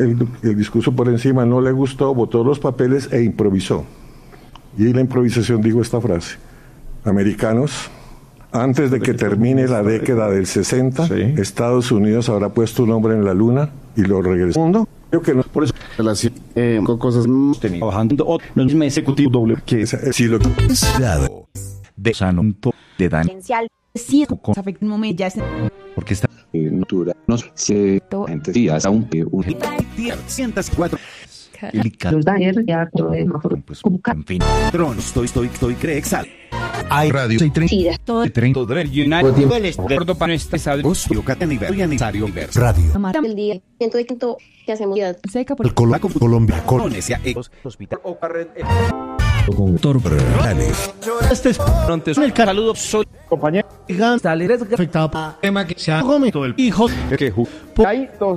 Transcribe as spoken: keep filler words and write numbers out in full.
el, el discurso por encima, no le gustó, botó los papeles e improvisó. Y la improvisación dijo esta frase: americanos, antes de que termine la década del sesenta, sí, Estados Unidos habrá puesto un hombre en la luna y lo regresó al mundo. Creo que no, por eso relación eh, con cosas tenido bajando no es ejecutivo doble que si lo Dado de santo de dan si afecta un momento ya porque está en natura no se gente días aún un ciento cuatro los daños ya pues en fin tron estoy estoy estoy crexal hay radio todo el tren todo el United el gordo para estresado ostio aniversario radio el día ciento de quinto que hacemos seca por el Colombia Colombia hospital o doctor Brales este es antes el saludo soy compañero Gantales afectado tema que se ha comido el hijo que ahí